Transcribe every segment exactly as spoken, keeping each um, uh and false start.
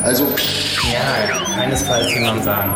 Also. Ja, keinesfalls will man sagen.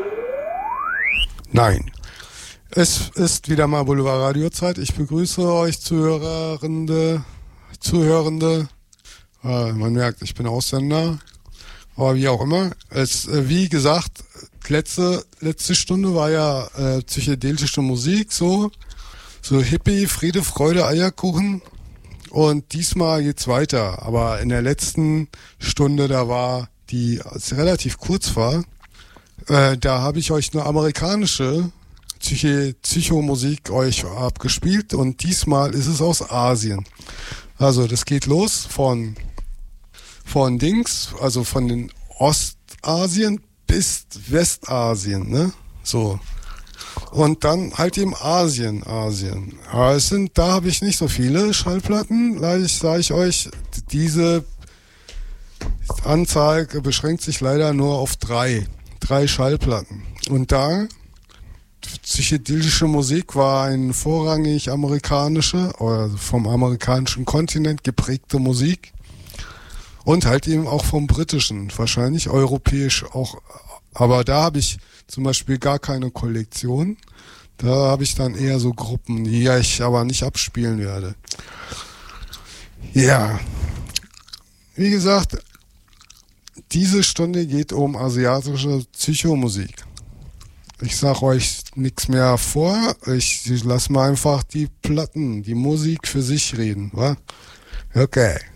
Nein. Es ist wieder mal Boulevard Radio-Zeit. Ich begrüße euch Zuhörende, Zuhörende. Äh, man merkt, ich bin Ausländer. Aber wie auch immer. Es, äh, wie gesagt, letzte, letzte Stunde war ja äh, psychedelische Musik, so. So Hippie, Friede, Freude, Eierkuchen. Und diesmal geht's weiter. Aber in der letzten Stunde, da war die, als relativ kurz war, äh, da habe ich euch eine amerikanische Psyche, Psychomusik euch abgespielt. Und diesmal ist es aus Asien. Also das geht los von von Dings, also von den Ostasien bis Westasien, ne? So. Und dann halt eben Asien, Asien. Aber es sind, da habe ich nicht so viele Schallplatten, sage ich, sag ich euch. Diese Anzahl beschränkt sich leider nur auf drei. Drei Schallplatten. Und da, psychedelische Musik war eine vorrangig amerikanische, oder vom amerikanischen Kontinent geprägte Musik. Und halt eben auch vom britischen, wahrscheinlich europäisch auch. Aber da habe ich zum Beispiel gar keine Kollektion. Da habe ich dann eher so Gruppen, die ich aber nicht abspielen werde. Ja, wie gesagt, diese Stunde geht um asiatische Psychomusik. Ich sag euch nichts mehr vor. Ich lasse mal einfach die Platten, die Musik für sich reden, wa? Okay.